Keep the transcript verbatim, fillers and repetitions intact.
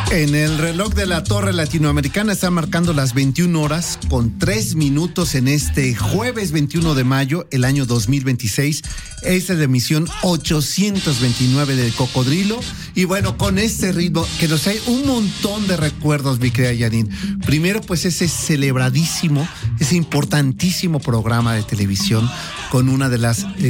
En el reloj de la Torre Latinoamericana está marcando las veintiuna horas con tres minutos en este jueves veintiuno de mayo, el año dos mil veintiséis. Esta es la emisión ochocientos veintinueve del Cocodrilo. Y bueno, con este ritmo que nos trae un montón de recuerdos, mi querida Janine. Primero, pues ese celebradísimo, ese importantísimo programa de televisión con una de las... Eh,